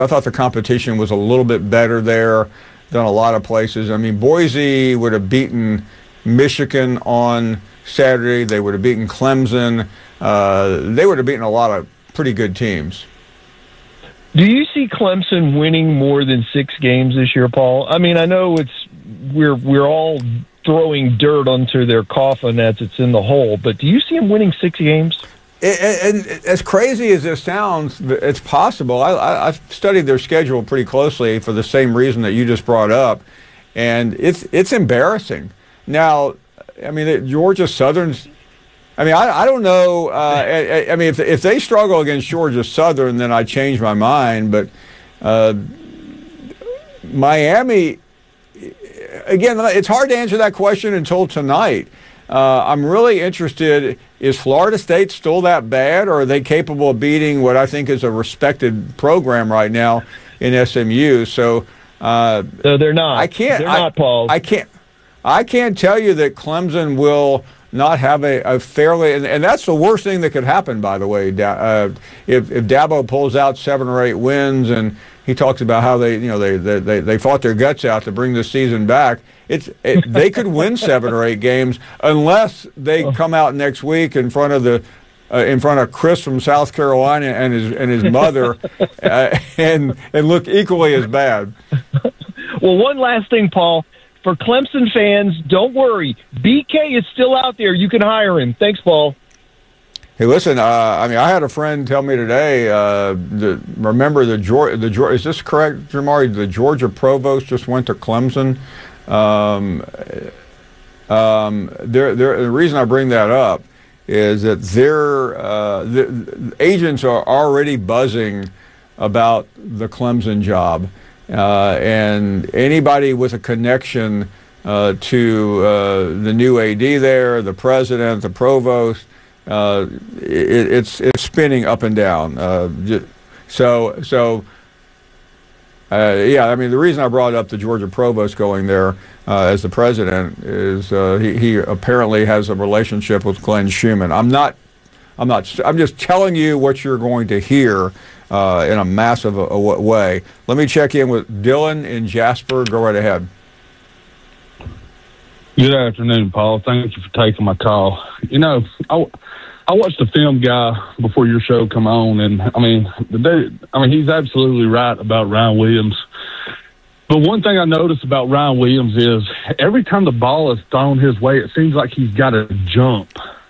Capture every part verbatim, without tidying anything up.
I thought the competition was a little bit better there than a lot of places. I mean, Boise would have beaten Michigan on Saturday. They would have beaten Clemson. Uh, they would have beaten a lot of pretty good teams. Do you see Clemson winning more than six games this year, Paul? I mean, I know it's we're we're all throwing dirt onto their coffin as it's in the hole, but do you see them winning six games? And as crazy as this sounds, it's possible. I, I, I've studied their schedule pretty closely for the same reason that you just brought up, and it's it's embarrassing. Now, I mean, Georgia Southern's. I mean, I, I don't know. Uh, I, I mean, if if they struggle against Georgia Southern, then I change my mind. But uh, Miami, again, it's hard to answer that question until tonight. Uh, I'm really interested, is Florida State still that bad, or are they capable of beating what I think is a respected program right now in S M U? So uh, no, they're not. I can't. They're I, not, Paul. I can't. I can't tell you that Clemson will not have a, a fairly, and, and that's the worst thing that could happen, by the way. Uh, if if Dabo pulls out seven or eight wins, and he talks about how they, you know, they they they, they fought their guts out to bring the season back. It's it, they could win seven or eight games unless they come out next week in front of the uh, in front of Chris from South Carolina and his and his mother, uh, and and look equally as bad. Well, one last thing, Paul. For Clemson fans, don't worry. B K is still out there. You can hire him. Thanks, Paul. Hey, listen. Uh, I mean, I had a friend tell me today. Uh, the, remember the Georgia? The Georgia? Is this correct, Jamari? The Georgia provost just went to Clemson. Um, um, they're, they're, the reason I bring that up is that their uh, the, the agents are already buzzing about the Clemson job. Uh, and anybody with a connection uh, to uh, the new A D there, the president, the provost, uh, it, it's it's spinning up and down. Uh, so so uh, yeah, I mean the reason I brought up the Georgia provost going there uh, as the president is uh, he, he apparently has a relationship with Glenn Schumann. I'm not I'm not I'm just telling you what you're going to hear. Uh, in a massive a, a way. Let me check in with Dylan in Jasper. Go right ahead. Good afternoon, Paul. Thank you for taking my call. You know, I, I watched the film guy before your show come on, and I mean, the day, I mean, he's absolutely right about Ryan Williams. But one thing I noticed about Ryan Williams is every time the ball is thrown his way, it seems like he's got to jump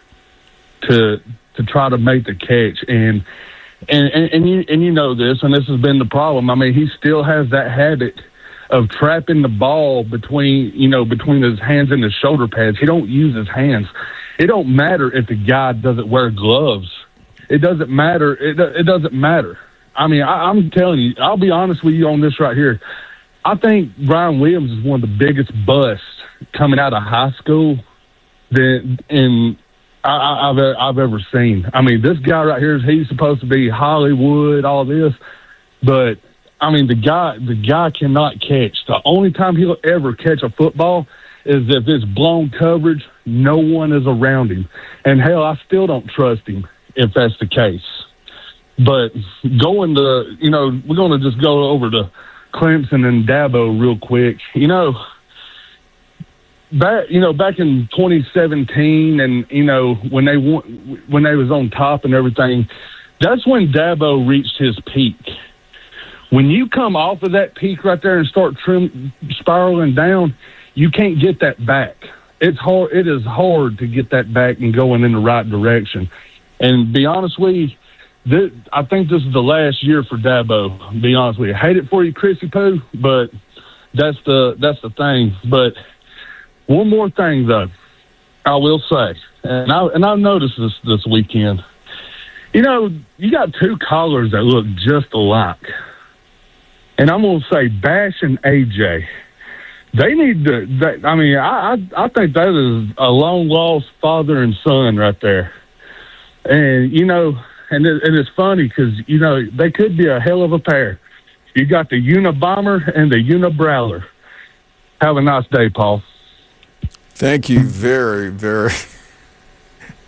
to to try to make the catch. And And, and and you and you know this, and this has been the problem. I mean, he still has that habit of trapping the ball between, you know, between his hands and his shoulder pads. He don't use his hands. It don't matter if the guy doesn't wear gloves. It doesn't matter. It it doesn't matter. I mean, I, I'm telling you, I'll be honest with you on this right here. I think Ryan Williams is one of the biggest busts coming out of high school that in. I, I've I've ever seen. I mean, this guy right here, he's supposed to be Hollywood, all this, but I mean, the guy the guy cannot catch. The only time he'll ever catch a football is if it's blown coverage, no one is around him, and hell, I still don't trust him if that's the case. But going to, you know, we're going to just go over to Clemson and Dabo real quick. You know. Back, you know, back in twenty seventeen, and you know when they won, when they was on top and everything, that's when Dabo reached his peak. When you come off of that peak right there and start trim, spiraling down, you can't get that back. It's hard. It is hard to get that back and going in the right direction. And be honest with you, this, I think this is the last year for Dabo. Be honest with you, I hate it for you, Chrissy Poo, but that's the that's the thing. But one more thing, though, I will say, and I and I noticed this this weekend. You know, you got two callers that look just alike, and I'm going to say Bash and A J. They need to. They, I mean, I, I I think that is a long lost father and son right there, and you know, and it, and it's funny because you know they could be a hell of a pair. You got the Unabomber and the Unibrawler. Have a nice day, Paul. Thank you very, very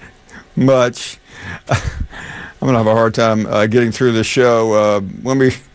much. I'm going to have a hard time uh, getting through the show. Uh, let me